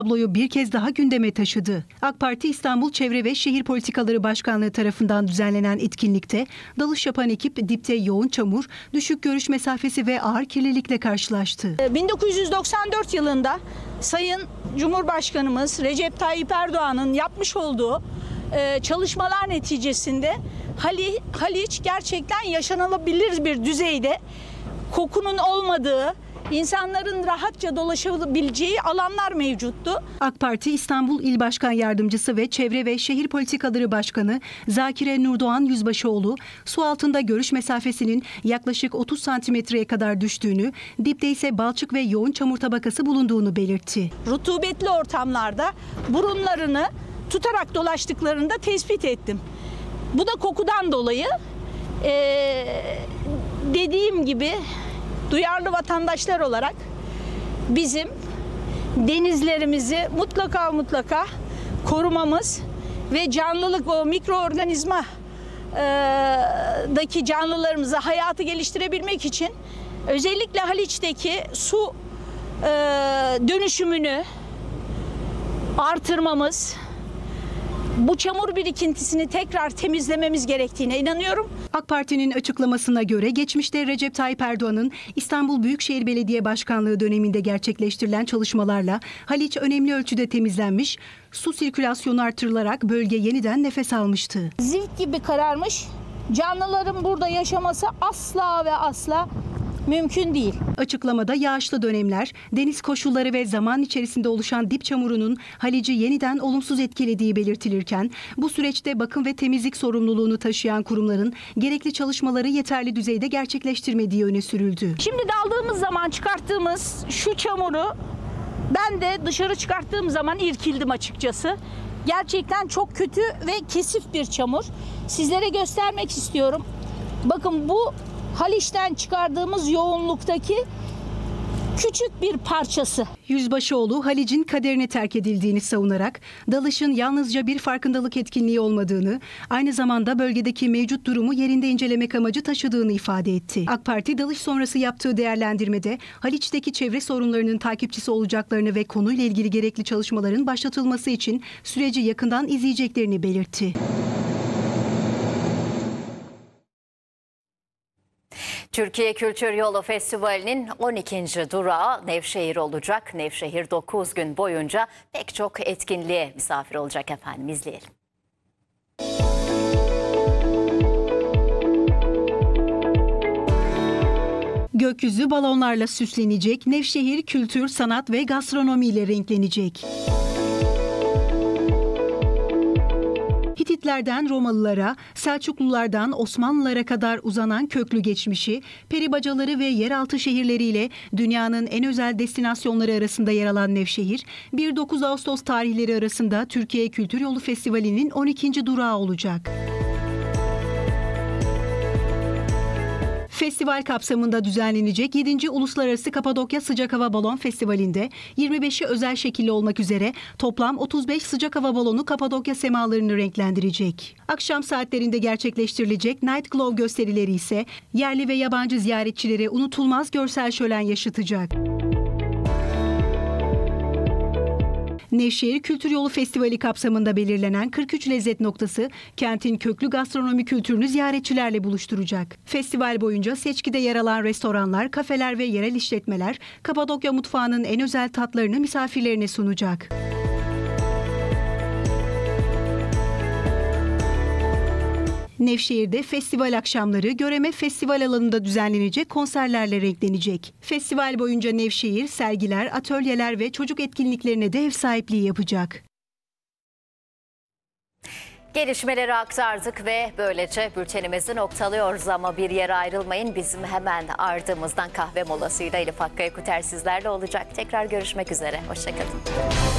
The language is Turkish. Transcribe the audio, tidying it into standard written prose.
tabloyu bir kez daha gündeme taşıdı. AK Parti İstanbul Çevre ve Şehir Politikaları Başkanlığı tarafından düzenlenen etkinlikte dalış yapan ekip dipte yoğun çamur, düşük görüş mesafesi ve ağır kirlilikle karşılaştı. 1994 yılında Sayın Cumhurbaşkanımız Recep Tayyip Erdoğan'ın yapmış olduğu çalışmalar neticesinde Haliç gerçekten yaşanılabilir bir düzeyde, kokunun olmadığı, İnsanların rahatça dolaşabileceği alanlar mevcuttu. AK Parti İstanbul İl Başkan Yardımcısı ve Çevre ve Şehir Politikaları Başkanı Zakire Nurdoğan Yüzbaşıoğlu, su altında görüş mesafesinin yaklaşık 30 santimetreye kadar düştüğünü, dipte ise balçık ve yoğun çamur tabakası bulunduğunu belirtti. Rutubetli ortamlarda burunlarını tutarak dolaştıklarını da tespit ettim. Bu da kokudan dolayı dediğim gibi duyarlı vatandaşlar olarak bizim denizlerimizi mutlaka korumamız ve canlılık, o mikroorganizmadaki canlılarımızı, hayatı geliştirebilmek için özellikle Haliç'teki su dönüşümünü artırmamız, bu çamur birikintisini tekrar temizlememiz gerektiğine inanıyorum. AK Parti'nin açıklamasına göre geçmişte Recep Tayyip Erdoğan'ın İstanbul Büyükşehir Belediye Başkanlığı döneminde gerçekleştirilen çalışmalarla Haliç önemli ölçüde temizlenmiş, su sirkülasyonu artırılarak bölge yeniden nefes almıştı. Zift gibi kararmış, canlıların burada yaşaması asla ve asla mümkün değil. Açıklamada yağışlı dönemler, deniz koşulları ve zaman içerisinde oluşan dip çamurunun Halic'i yeniden olumsuz etkilediği belirtilirken, bu süreçte bakım ve temizlik sorumluluğunu taşıyan kurumların gerekli çalışmaları yeterli düzeyde gerçekleştirmediği öne sürüldü. Şimdi daldığımız zaman çıkarttığımız şu çamuru ben de dışarı çıkarttığım zaman irkildim açıkçası. Gerçekten çok kötü ve kesif bir çamur. Sizlere göstermek istiyorum. Bakın, bu Haliç'ten çıkardığımız yoğunluktaki küçük bir parçası. Yüzbaşıoğlu Halic'in kaderine terk edildiğini savunarak dalışın yalnızca bir farkındalık etkinliği olmadığını, aynı zamanda bölgedeki mevcut durumu yerinde incelemek amacı taşıdığını ifade etti. AK Parti dalış sonrası yaptığı değerlendirmede Haliç'teki çevre sorunlarının takipçisi olacaklarını ve konuyla ilgili gerekli çalışmaların başlatılması için süreci yakından izleyeceklerini belirtti. Türkiye Kültür Yolu Festivali'nin 12. durağı Nevşehir olacak. Nevşehir 9 gün boyunca pek çok etkinliğe misafir olacak efendim. İzleyelim. Gökyüzü balonlarla süslenecek, Nevşehir kültür, sanat ve gastronomi ile renklenecek. Hititlerden Romalılara, Selçuklulardan Osmanlılara kadar uzanan köklü geçmişi, peribacaları ve yeraltı şehirleriyle dünyanın en özel destinasyonları arasında yer alan Nevşehir, 1-9 Ağustos tarihleri arasında Türkiye Kültür Yolu Festivali'nin 12. durağı olacak. Festival kapsamında düzenlenecek 7. Uluslararası Kapadokya Sıcak Hava Balon Festivali'nde 25'i özel şekilli olmak üzere toplam 35 sıcak hava balonu Kapadokya semalarını renklendirecek. Akşam saatlerinde gerçekleştirilecek Night Glow gösterileri ise yerli ve yabancı ziyaretçilere unutulmaz görsel şölen yaşatacak. Nevşehir Kültür Yolu Festivali kapsamında belirlenen 43 lezzet noktası kentin köklü gastronomi kültürünü ziyaretçilerle buluşturacak. Festival boyunca seçkide yer alan restoranlar, kafeler ve yerel işletmeler Kapadokya mutfağının en özel tatlarını misafirlerine sunacak. Nevşehir'de festival akşamları Göreme Festival alanında düzenlenecek konserlerle renklenecek. Festival boyunca Nevşehir, sergiler, atölyeler ve çocuk etkinliklerine de ev sahipliği yapacak. Gelişmeleri aktardık ve böylece bültenimizi noktalıyoruz ama bir yere ayrılmayın. Bizim hemen ardımızdan kahve molasıyla Elif Hakkı Ekuter sizlerle olacak. Tekrar görüşmek üzere. Hoşçakalın.